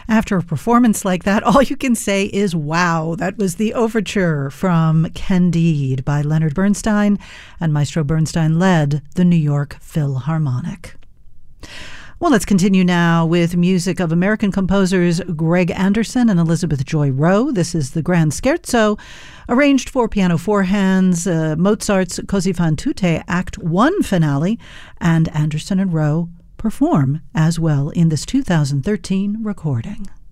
After a performance like that, all you can say is, wow. That was the overture from Candide by Leonard Bernstein, and Maestro Bernstein led the New York Philharmonic. Well, let's continue now with music of American composers Greg Anderson and Elizabeth Joy Rowe. This is the Grand Scherzo, arranged for piano four hands, Mozart's Così fan tutte Act 1 finale, and Anderson and Rowe perform as well in this 2013 recording.